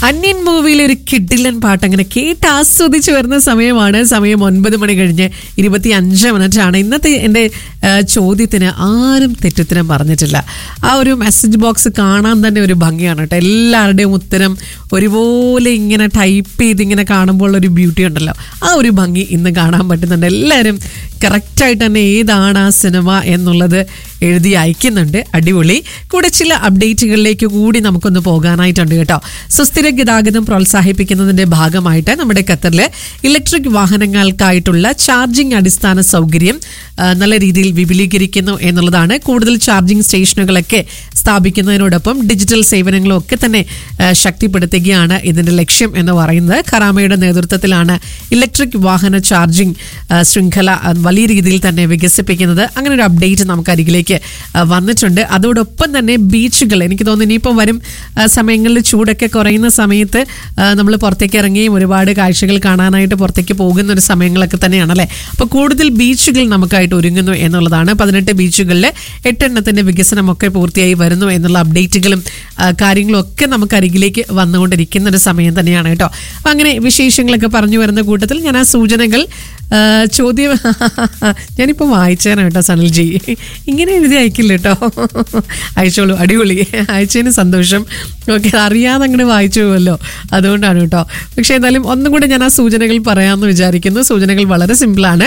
അന്യൻ മൂവിയിൽ ഒരു കിഡിലൻ പാട്ട് അങ്ങനെ കേട്ട് ആസ്വദിച്ച് വരുന്ന സമയമാണ്. സമയം 9 മണി കഴിഞ്ഞ് 25 മിനിറ്റാണ്. ഇന്നത്തെ എൻ്റെ ചോദ്യത്തിന് ആരും തെറ്റുത്തരം പറഞ്ഞിട്ടില്ല. ആ ഒരു മെസ്സേജ് ബോക്സ് കാണാൻ തന്നെ ഒരു ഭംഗിയാണ് കേട്ടോ. എല്ലാവരുടെയും ഉത്തരം ഒരുപോലെ ഇങ്ങനെ ടൈപ്പ് ചെയ്ത് ഇങ്ങനെ കാണുമ്പോൾ ഒരു ബ്യൂട്ടി ഉണ്ടല്ലോ, ആ ഒരു ഭംഗി ഇന്ന് കാണാൻ പറ്റുന്നുണ്ട്. എല്ലാവരും കറക്റ്റായിട്ട് തന്നെ ഏതാണ് ആ സിനിമ എന്നുള്ളത് എഴുതി അയക്കുന്നുണ്ട്. അടിപൊളി. കൂടെ ചില അപ്ഡേറ്റുകളിലേക്ക് കൂടി നമുക്കൊന്ന് പോകാനായിട്ടുണ്ട് കേട്ടോ. സുസ്ഥിര ഗതാഗതം പ്രോത്സാഹിപ്പിക്കുന്നതിന്റെ ഭാഗമായിട്ട് നമ്മുടെ ഖത്തറിൽ ഇലക്ട്രിക് വാഹനങ്ങൾക്കായിട്ടുള്ള ചാർജിംഗ് അടിസ്ഥാന സൗകര്യം നല്ല രീതിയിൽ വിപുലീകരിക്കുന്നു എന്നുള്ളതാണ്. കൂടുതൽ ചാർജിംഗ് സ്റ്റേഷനുകളൊക്കെ സ്ഥാപിക്കുന്നതിനോടൊപ്പം ഡിജിറ്റൽ സേവനങ്ങളും ഒക്കെ തന്നെ ശക്തിപ്പെടുത്തുകയാണ് ഇതിന്റെ ലക്ഷ്യം എന്ന് പറയുന്നത്. ഖറാമയുടെ നേതൃത്വത്തിലാണ് ഇലക്ട്രിക് വാഹന ചാർജിംഗ് ശൃംഖല വലിയ രീതിയിൽ തന്നെ വികസിപ്പിക്കുന്നത്. അങ്ങനെ ഒരു അപ്ഡേറ്റ് നമുക്ക് അരികിലേക്ക് വന്നിട്ടുണ്ട്. അതോടൊപ്പം തന്നെ ബീച്ചുകൾ, എനിക്ക് തോന്നുന്നു ഇനിയിപ്പം വരും സമയങ്ങളിൽ ചൂടൊക്കെ കുറയുന്ന സമയത്ത് നമ്മൾ പുറത്തേക്ക് ഇറങ്ങിയും ഒരുപാട് കാഴ്ചകൾ കാണാനായിട്ട് പുറത്തേക്ക് പോകുന്ന ഒരു സമയങ്ങളൊക്കെ തന്നെയാണല്ലേ. അപ്പോൾ കൂടുതൽ ബീച്ചുകൾ നമുക്കായിട്ട് ഒരുങ്ങുന്നു എന്നുള്ളതാണ്. 18 ബീച്ചുകളിൽ 8 എണ്ണത്തിന്റെ വികസനമൊക്കെ പൂർത്തിയായി വരുന്നു എന്നുള്ള അപ്ഡേറ്റുകളും കാര്യങ്ങളും ഒക്കെ നമുക്ക് അരികിലേക്ക് വന്നുകൊണ്ടിരിക്കുന്ന ഒരു സമയം തന്നെയാണ് കേട്ടോ. അപ്പം അങ്ങനെ വിശേഷങ്ങളൊക്കെ പറഞ്ഞു വരുന്ന കൂട്ടത്തിൽ ഞാൻ ആ സൂചനകൾ ചോദ്യം ഞാനിപ്പോൾ വായിച്ചേനാ കേട്ടോ. സനൽജി ഇങ്ങനെ എഴുതി അയക്കില്ല കേട്ടോ, അയച്ചോളൂ. അടിപൊളി, അയച്ചതിന് സന്തോഷം. ഓക്കെ, അറിയാതെ അങ്ങോട്ട് വായിച്ചു പോവല്ലോ, അതുകൊണ്ടാണ് കേട്ടോ. പക്ഷേ എന്തായാലും ഒന്നും കൂടെ ഞാൻ ആ സൂചനകൾ പറയാമെന്ന് വിചാരിക്കുന്നു. സൂചനകൾ വളരെ സിമ്പിളാണ്.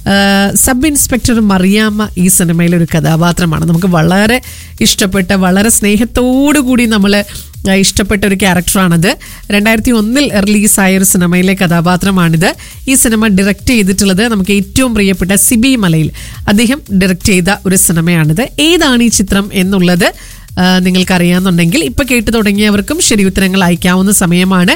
സബ് ഇൻസ്പെക്ടർ മറിയാമ്മ ഈ സിനിമയിലൊരു കഥാപാത്രമാണ്. നമുക്ക് വളരെ ഇഷ്ടപ്പെട്ട, വളരെ സ്നേഹത്തോടു കൂടി നമ്മൾ ഇഷ്ടപ്പെട്ട ഒരു ക്യാരക്ടറാണത്. 2001 റിലീസായ ഒരു സിനിമയിലെ കഥാപാത്രമാണിത്. ഈ സിനിമ ഡയറക്റ്റ് ചെയ്തിട്ടുള്ളത് നമുക്ക് ഏറ്റവും പ്രിയപ്പെട്ട സിബി മലയിൽ അദ്ദേഹം ഡയറക്റ്റ് ചെയ്ത ഒരു സിനിമയാണിത്. ഏതാണ് ഈ ചിത്രം എന്നുള്ളത് നിങ്ങൾക്കറിയാമെന്നുണ്ടെങ്കിൽ ഇപ്പൊ കേട്ടു തുടങ്ങിയവർക്കും ശരി ഉത്തരങ്ങൾ അയക്കാവുന്ന സമയമാണ്.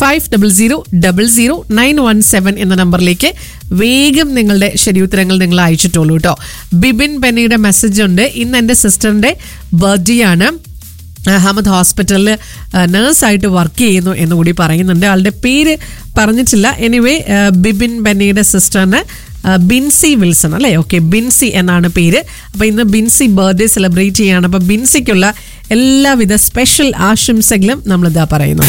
50000917 എന്ന നമ്പറിലേക്ക് വേഗം നിങ്ങളുടെ ശരി ഉത്തരങ്ങൾ നിങ്ങൾ അയച്ചിട്ടുള്ളൂ കേട്ടോ. ബിബിൻ ബെന്നിയുടെ മെസ്സേജ് ഉണ്ട്. ഇന്ന് എൻ്റെ സിസ്റ്ററിന്റെ ബർത്ത്ഡേ ആണ്. അഹമ്മദ് ഹോസ്പിറ്റലിൽ നേഴ്സായിട്ട് വർക്ക് ചെയ്യുന്നു എന്നുകൂടി പറയുന്നുണ്ട്. ആളുടെ പേര് പറഞ്ഞിട്ടില്ല. എനിവേ ബിബിൻ ബെന്നിയുടെ സിസ്റ്ററിന് ബിൻസി വിൽസൺ അല്ലേ? ഓക്കെ, ബിൻസി എന്നാണ് പേര്. അപ്പോൾ ഇന്ന് ബിൻസി ബർത്ത്ഡേ സെലിബ്രേറ്റ് ചെയ്യാണ്. അപ്പോൾ ബിൻസിക്കുള്ള എല്ലാവിധ സ്പെഷ്യൽ ആശംസകളും നമ്മളിതാ പറയുന്നു.